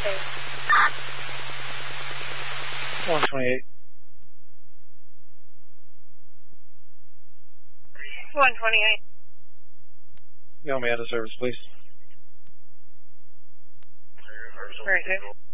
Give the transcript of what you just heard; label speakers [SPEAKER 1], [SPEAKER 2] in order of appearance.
[SPEAKER 1] 128.
[SPEAKER 2] 128.
[SPEAKER 1] Yell me out of service, please.
[SPEAKER 2] Very good.